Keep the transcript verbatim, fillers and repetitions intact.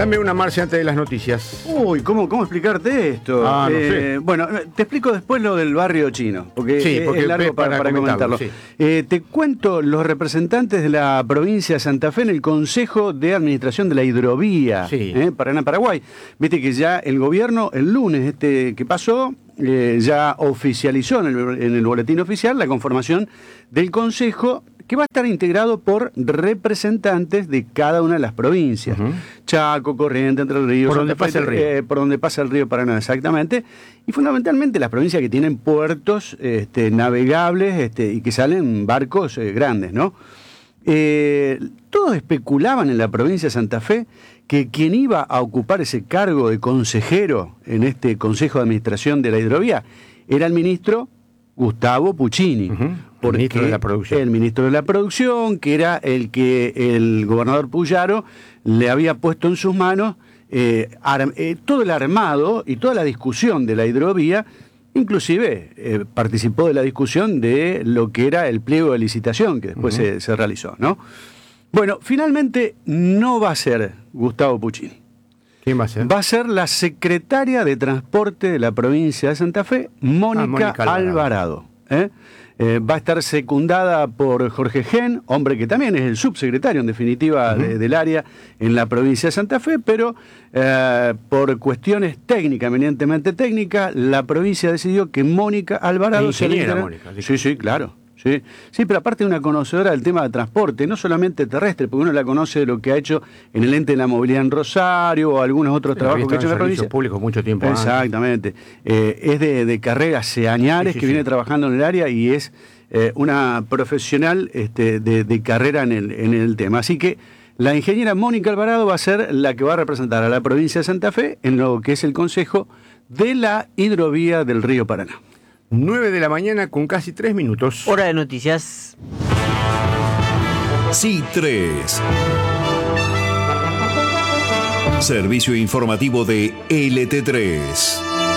Dame una marcha antes de las noticias. Uy, ¿cómo, cómo explicarte esto? Ah, no eh, sé. Bueno, te explico después lo del barrio chino, porque, Sí, es- porque es largo para para, para comentarlo, comentarlo. sí. Eh, te cuento los representantes de la provincia de Santa Fe en el Consejo de Administración de la Hidrovía, Sí. eh, Paraná-Paraguay. Viste que ya el gobierno, el lunes este que pasó, eh, ya oficializó en el, en el boletín oficial la conformación del Consejo, que va a estar integrado por representantes de cada una de las provincias. Ujú. Chaco, Corrientes, Entre Ríos, Por donde Santa Fe, pasa el río. eh, por donde pasa el río Paraná, exactamente. Y fundamentalmente las provincias que tienen puertos este, navegables este, y que salen barcos eh, grandes, ¿no? Eh, todos especulaban en la provincia de Santa Fe que quien iba a ocupar ese cargo de consejero en este Consejo de Administración de la Hidrovía era el ministro Gustavo Puccini. Ujú. El Porque ministro de la Producción. El ministro de la Producción, que era el que el gobernador Puyaro le había puesto en sus manos eh, ar- eh, todo el armado y toda la discusión de la hidrovía. Inclusive eh, participó de la discusión de lo que era el pliego de licitación que después Ujú. se, se realizó, ¿no? Bueno, finalmente no va a ser Gustavo Puccini. ¿Quién va a ser? Va a ser la secretaria de Transporte de la provincia de Santa Fe, Mónica, Ah, Mónica Alvarado. Alvarado. ¿eh? Eh, va a estar secundada por Jorge Gen, hombre que también es el subsecretario, en definitiva, Ujú. de- del área en la provincia de Santa Fe, pero eh, por cuestiones técnicas, eminentemente técnicas, la provincia decidió que Mónica Alvarado Es sea la ingeniera, integra- Mónica, sí. Sí, sí, claro. Sí. sí, pero aparte es una conocedora del tema de transporte, no solamente terrestre, porque uno la conoce de lo que ha hecho en el ente de la movilidad en Rosario o algunos otros Pero había trabajos que ha hecho en la estado en provincia. servicios públicos mucho tiempo antes. Exactamente. Eh, es de, de carrera hace añares Sí, sí, que sí. viene trabajando en el área y es eh, una profesional este, de, de carrera en el, en el tema. Así que la ingeniera Mónica Alvarado va a ser la que va a representar a la provincia de Santa Fe en lo que es el Consejo de la Hidrovía del Río Paraná. nueve de la mañana con casi tres minutos. Hora de noticias. C tres. Servicio informativo de L T tres.